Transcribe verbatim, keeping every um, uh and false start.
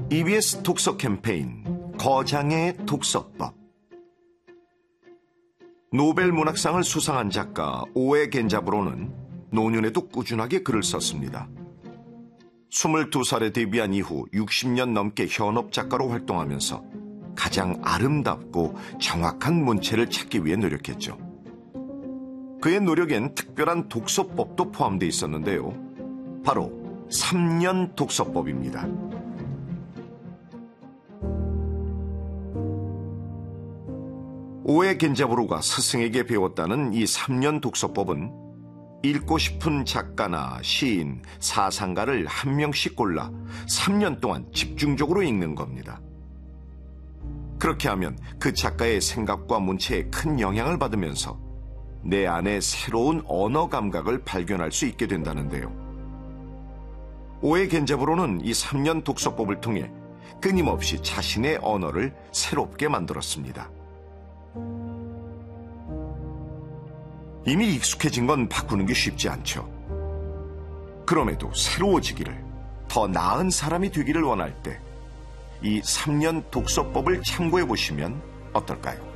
이비에스 독서 캠페인 거장의 독서법. 노벨 문학상을 수상한 작가 오에 겐자부로는 노년에도 꾸준하게 글을 썼습니다. 스물두 살에 데뷔한 이후 육십 년 넘게 현업 작가로 활동하면서 가장 아름답고 정확한 문체를 찾기 위해 노력했죠. 그의 노력엔 특별한 독서법도 포함되어 있었는데요. 바로 삼 년 독서법입니다. 오에 겐자부로가 스승에게 배웠다는 이 삼 년 독서법은 읽고 싶은 작가나 시인, 사상가를 한 명씩 골라 삼 년 동안 집중적으로 읽는 겁니다. 그렇게 하면 그 작가의 생각과 문체에 큰 영향을 받으면서 내 안에 새로운 언어 감각을 발견할 수 있게 된다는데요. 오에 겐자부로는 이 삼 년 독서법을 통해 끊임없이 자신의 언어를 새롭게 만들었습니다. 이미 익숙해진 건 바꾸는 게 쉽지 않죠. 그럼에도 새로워지기를, 더 나은 사람이 되기를 원할 때 이 삼 년 독서법을 참고해 보시면 어떨까요?